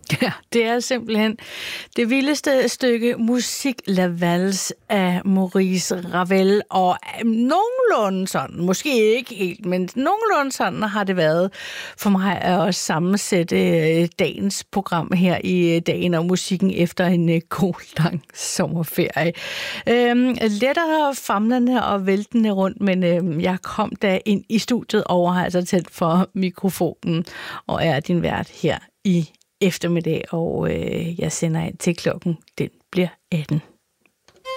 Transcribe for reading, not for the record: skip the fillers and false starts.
Ja, det er simpelthen det vildeste stykke musik, La Valse af Maurice Ravel, og nogenlunde sådan, måske ikke helt, men nogenlunde sådan har det været for mig at også sammensætte dagens program her i Dagen og Musikken efter en god lang sommerferie. Lettere famlende og væltende rundt, men jeg kom da ind i studiet over, altså tæt for mikrofonen, og er din vært her i eftermiddag, og jeg sender ind til klokken, den bliver 18.